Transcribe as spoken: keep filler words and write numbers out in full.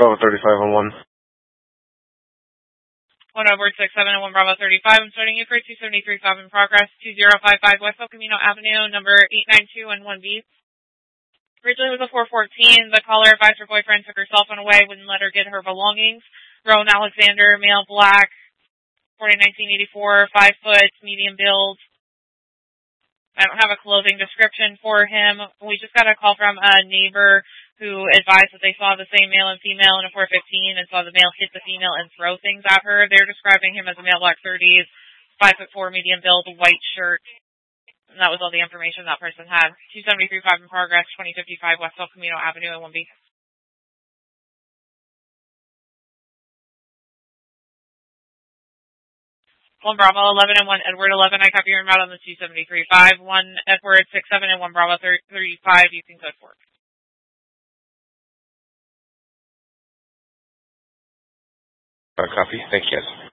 Bravo thirty-five on one. One over six seven and one Bravo thirty-five. I'm starting you for two seventy-three five in progress, two zero five five West El Camino Avenue, number eight nine two and one B. Originally was a four fourteen. The caller advised her boyfriend took her cell phone away, wouldn't let her get her belongings. Rowan Alexander, male, black, born in nineteen eighty-four, five foot, medium build. I don't have a clothing description for him. We just got a call from a neighbor who advised that they saw the same male and female in a four fifteen and saw the male hit the female and throw things at her. They're describing him as a male, black thirties, five foot four, medium build, white shirt. And that was all the information that person had. two seventy-three five in progress, twenty fifty-five West El Camino Avenue in one B. one Bravo eleven and one Edward eleven. I copy your route on the two seventy-three five. one Edward six seven and one Bravo thirty-five. You can code for. Uh, copy. Thank you, guys.